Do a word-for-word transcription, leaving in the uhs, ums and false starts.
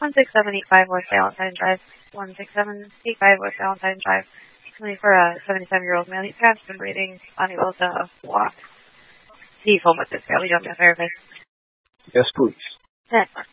one six seven eight five West Valentine Drive. one six seven eight five West Valentine Drive. Something for a seventy-seven-year-old male. He's perhaps been breathing, unable to walk. He's home with this guy. We don't know therapy. Yes, please. Excellent.